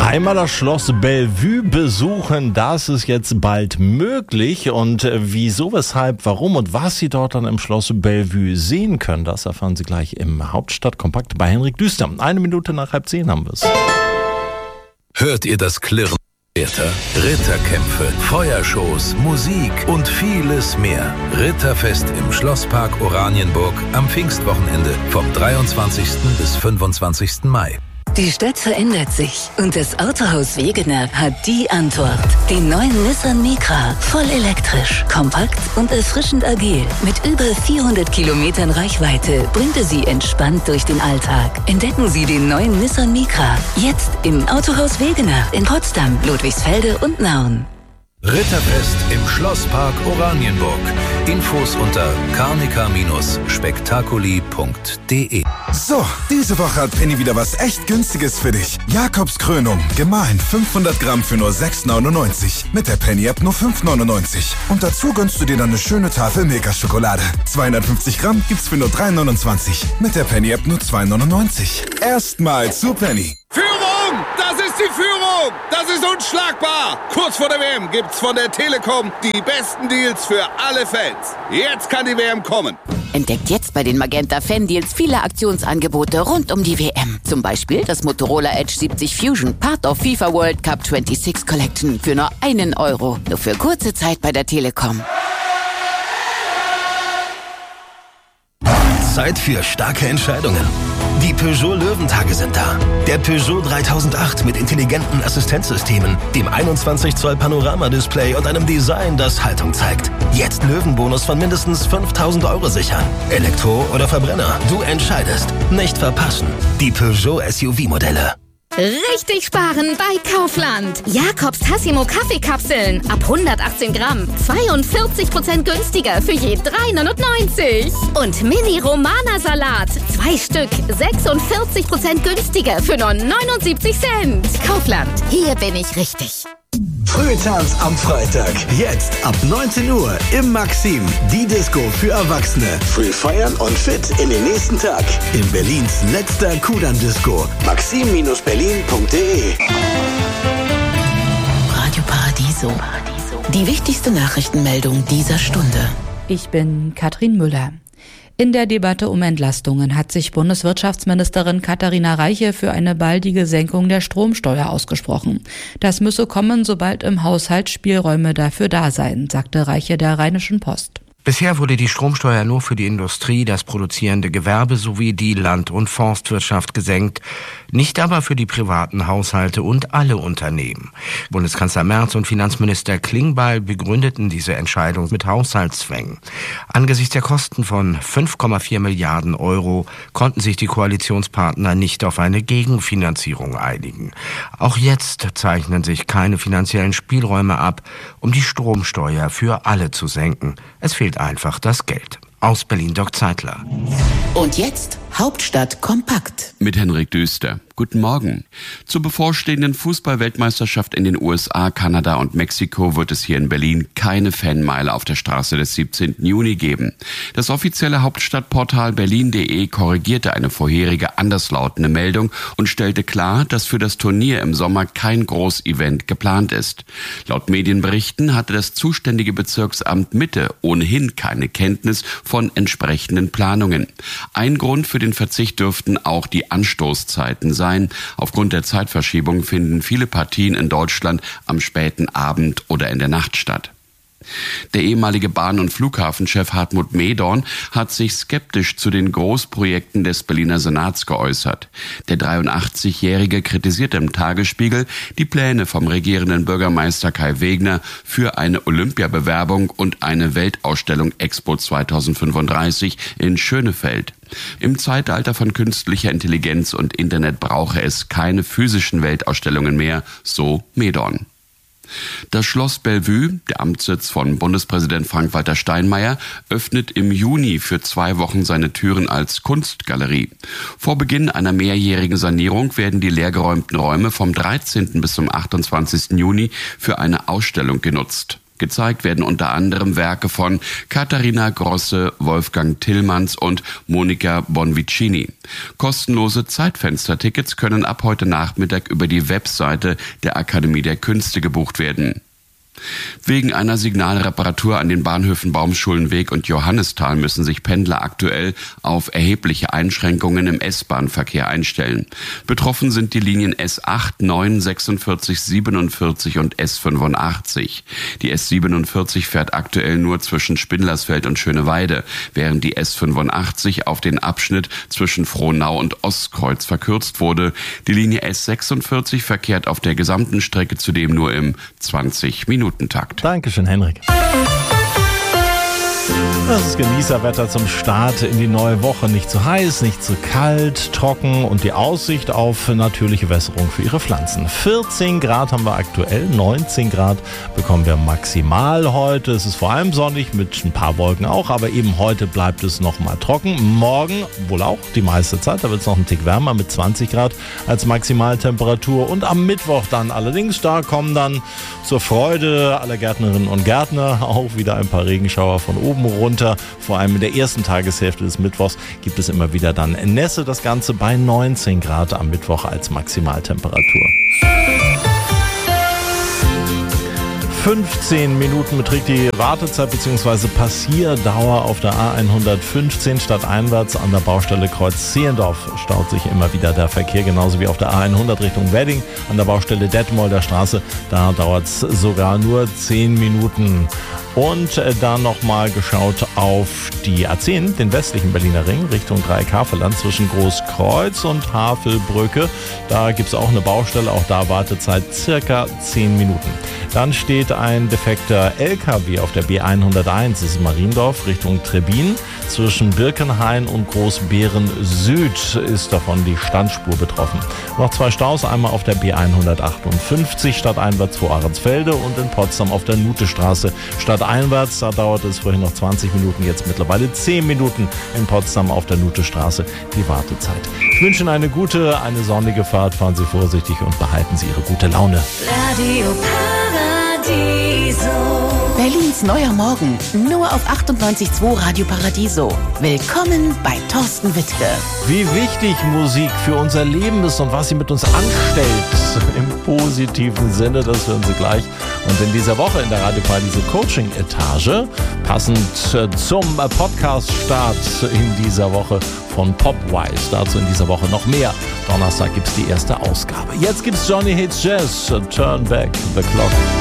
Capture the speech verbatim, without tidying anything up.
Einmal das Schloss Bellevue besuchen, das ist jetzt bald möglich. Und wieso, weshalb, warum und was Sie dort dann im Schloss Bellevue sehen können, das erfahren Sie gleich im Hauptstadtkompakt bei Henrik Düster. Eine Minute nach halb zehn haben wir es. Hört ihr das Klirren? Ritterkämpfe, Feuershows, Musik und vieles mehr. Ritterfest im Schlosspark Oranienburg am Pfingstwochenende vom dreiundzwanzigsten bis fünfundzwanzigsten Mai. Die Stadt verändert sich und das Autohaus Wegener hat die Antwort. Den neuen Nissan Micra, voll elektrisch, kompakt und erfrischend agil. Mit über vierhundert Kilometern Reichweite bringt er Sie entspannt durch den Alltag. Entdecken Sie den neuen Nissan Micra jetzt im Autohaus Wegener in Potsdam, Ludwigsfelde und Nauen. Ritterfest im Schlosspark Oranienburg. Infos unter carnica spektakuli punkt de. So, diese Woche hat Penny wieder was echt Günstiges für dich. Jakobskrönung, gemahlen fünfhundert Gramm für nur sechs neunundneunzig. Mit der Penny-App nur fünf neunundneunzig. Und dazu gönnst du dir dann eine schöne Tafel Milka-Schokolade. zweihundertfünfzig Gramm gibt's für nur drei neunundzwanzig. Mit der Penny-App nur zwei neunundneunzig. Erstmal zu Penny. Führung! Das ist die Führung! Das ist unschlagbar! Kurz vor der W M gibt's von der Telekom die besten Deals für alle Fans. Jetzt kann die W M kommen. Entdeckt jetzt bei den Magenta Fan-Deals viele Aktionsangebote rund um die W M. Zum Beispiel das Motorola Edge siebzig Fusion, Part of FIFA World Cup sechsundzwanzig Collection für nur einen Euro. Nur für kurze Zeit bei der Telekom. Zeit für starke Entscheidungen. Die Peugeot Löwentage sind da. Der Peugeot dreitausendacht mit intelligenten Assistenzsystemen, dem einundzwanzig Zoll Panoramadisplay und einem Design, das Haltung zeigt. Jetzt Löwenbonus von mindestens fünftausend Euro sichern. Elektro oder Verbrenner, du entscheidest. Nicht verpassen. Die Peugeot S U V-Modelle. Richtig sparen bei Kaufland. Jakobs Tassimo Kaffeekapseln ab hundertachtzehn Gramm. zweiundvierzig Prozent günstiger für je drei neunundneunzig. Und Mini Romana Salat. Zwei Stück. sechsundvierzig Prozent günstiger für nur neunundsiebzig Cent. Kaufland. Hier bin ich richtig. Frühtanz am Freitag. Jetzt ab neunzehn Uhr im Maxim. Die Disco für Erwachsene. Früh feiern und fit in den nächsten Tag. In Berlins letzter Kudamm-Disco. maxim Berlin punkt de. Radio Paradiso. Die wichtigste Nachrichtenmeldung dieser Stunde. Ich bin Katrin Müller. In der Debatte um Entlastungen hat sich Bundeswirtschaftsministerin Katharina Reiche für eine baldige Senkung der Stromsteuer ausgesprochen. Das müsse kommen, sobald im Haushalt Spielräume dafür da seien, sagte Reiche der Rheinischen Post. Bisher wurde die Stromsteuer nur für die Industrie, das produzierende Gewerbe sowie die Land- und Forstwirtschaft gesenkt, nicht aber für die privaten Haushalte und alle Unternehmen. Bundeskanzler Merz und Finanzminister Klingbeil begründeten diese Entscheidung mit Haushaltszwängen. Angesichts der Kosten von fünf Komma vier Milliarden Euro konnten sich die Koalitionspartner nicht auf eine Gegenfinanzierung einigen. Auch jetzt zeichnen sich keine finanziellen Spielräume ab, um die Stromsteuer für alle zu senken. Es fehlt einfach das Geld. Aus Berlin Dirk Zeitler. Und jetzt Hauptstadt kompakt. Mit Henrik Düster. Guten Morgen. Zur bevorstehenden Fußball-Weltmeisterschaft in den U S A, Kanada und Mexiko wird es hier in Berlin keine Fanmeile auf der Straße des siebzehnten Juni geben. Das offizielle Hauptstadtportal berlin punkt de korrigierte eine vorherige anderslautende Meldung und stellte klar, dass für das Turnier im Sommer kein Großevent geplant ist. Laut Medienberichten hatte das zuständige Bezirksamt Mitte ohnehin keine Kenntnis von entsprechenden Planungen. Ein Grund für den Verzicht dürften auch die Anstoßzeiten sein. Aufgrund der Zeitverschiebung finden viele Partien in Deutschland am späten Abend oder in der Nacht statt. Der ehemalige Bahn- und Flughafenchef Hartmut Mehdorn hat sich skeptisch zu den Großprojekten des Berliner Senats geäußert. Der dreiundachtzigjährige kritisierte im Tagesspiegel die Pläne vom regierenden Bürgermeister Kai Wegner für eine Olympiabewerbung und eine Weltausstellung Expo zweitausendfünfunddreißig in Schönefeld. Im Zeitalter von künstlicher Intelligenz und Internet brauche es keine physischen Weltausstellungen mehr, so Mehdorn. Das Schloss Bellevue, der Amtssitz von Bundespräsident Frank-Walter Steinmeier, öffnet im Juni für zwei Wochen seine Türen als Kunstgalerie. Vor Beginn einer mehrjährigen Sanierung werden die leergeräumten Räume vom dreizehnten bis zum achtundzwanzigsten Juni für eine Ausstellung genutzt. Gezeigt werden unter anderem Werke von Katharina Grosse, Wolfgang Tillmanns und Monica Bonvicini. Kostenlose Zeitfenstertickets können ab heute Nachmittag über die Webseite der Akademie der Künste gebucht werden. Wegen einer Signalreparatur an den Bahnhöfen Baumschulenweg und Johannisthal müssen sich Pendler aktuell auf erhebliche Einschränkungen im S-Bahn-Verkehr einstellen. Betroffen sind die Linien S acht, neun, sechsundvierzig, siebenundvierzig und S fünfundachtzig. Die S siebenundvierzig fährt aktuell nur zwischen Spindlersfeld und Schöneweide, während die S fünfundachtzig auf den Abschnitt zwischen Frohnau und Ostkreuz verkürzt wurde. Die Linie S sechsundvierzig verkehrt auf der gesamten Strecke zudem nur im zwanzig Minuten Takt. Dankeschön, Henrik. Das ist Genießerwetter zum Start in die neue Woche. Nicht zu heiß, nicht zu kalt, trocken und die Aussicht auf natürliche Wässerung für Ihre Pflanzen. vierzehn Grad haben wir aktuell, neunzehn Grad bekommen wir maximal heute. Es ist vor allem sonnig mit ein paar Wolken auch, aber eben heute bleibt es noch mal trocken. Morgen wohl auch die meiste Zeit, da wird es noch ein Tick wärmer mit zwanzig Grad als Maximaltemperatur. Und am Mittwoch dann allerdings, da kommen dann zur Freude aller Gärtnerinnen und Gärtner auch wieder ein paar Regenschauer von oben runter. Vor allem in der ersten Tageshälfte des Mittwochs gibt es immer wieder dann Nässe. Das Ganze bei neunzehn Grad am Mittwoch als Maximaltemperatur. fünfzehn Minuten beträgt die Wartezeit bzw. Passierdauer auf der A hundertfünfzehn stadteinwärts an der Baustelle Kreuz Zehlendorf. Staut sich immer wieder der Verkehr, genauso wie auf der A hundert Richtung Wedding an der Baustelle Detmolder Straße. Da dauert es sogar nur zehn Minuten. Und dann nochmal geschaut auf die A zehn, den westlichen Berliner Ring, Richtung Dreieck-Havelland zwischen Großkreuz und Havelbrücke. Da gibt es auch eine Baustelle, auch da Wartezeit circa zehn Minuten. Dann steht ein defekter L K W auf der B hunderteins, das ist Mariendorf, Richtung Trebbin. Zwischen Birkenhain und Großbeeren Süd ist davon die Standspur betroffen. Noch zwei Staus, einmal auf der B hundertachtundfünfzig stadteinwärts vor Ahrensfelde und in Potsdam auf der Nutestraße stadteinwärts. Da dauert es vorhin noch zwanzig Minuten, jetzt mittlerweile zehn Minuten in Potsdam auf der Nutestraße die Wartezeit. Ich wünsche Ihnen eine gute, eine sonnige Fahrt. Fahren Sie vorsichtig und behalten Sie Ihre gute Laune. Radio Paradiso. Berlins neuer Morgen, nur auf achtundneunzig Komma zwei Radio Paradiso. Willkommen bei Thorsten Wittke. Wie wichtig Musik für unser Leben ist und was sie mit uns anstellt, im positiven Sinne, das hören Sie gleich. Und in dieser Woche in der Radio Paradiso Coaching-Etage, passend zum Podcast-Start in dieser Woche von Popwise. Dazu in dieser Woche noch mehr. Donnerstag gibt es die erste Ausgabe. Jetzt gibt es Johnny Hates Jazz, Turn Back the Clock.